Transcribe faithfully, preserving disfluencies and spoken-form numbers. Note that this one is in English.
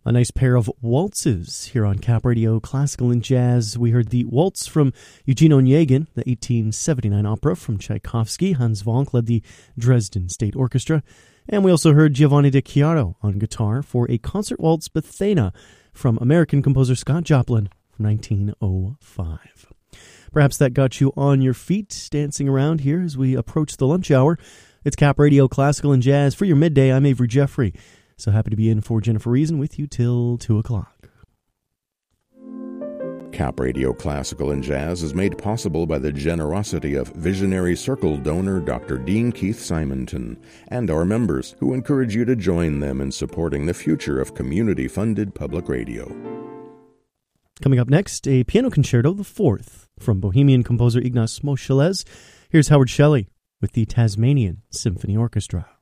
A nice pair of waltzes here on Cap Radio Classical and Jazz. We heard the waltz from Eugene Onegin, the eighteen seventy-nine opera from Tchaikovsky. Hans Vonk led the Dresden State Orchestra. And we also heard Giovanni De Chiaro on guitar for a concert waltz Bethena from American composer Scott Joplin from nineteen oh five. Perhaps that got you on your feet, dancing around here as we approach the lunch hour. It's Cap Radio Classical and Jazz. For your midday, I'm Avery Jeffrey. So happy to be in for Jennifer Reason with you till two o'clock. Cap Radio Classical and Jazz is made possible by the generosity of visionary Circle donor Doctor Dean Keith Simonton and our members, who encourage you to join them in supporting the future of community-funded public radio. Coming up next, a piano concerto, the fourth, from Bohemian composer Ignaz Moscheles. Here's Howard Shelley with the Tasmanian Symphony Orchestra.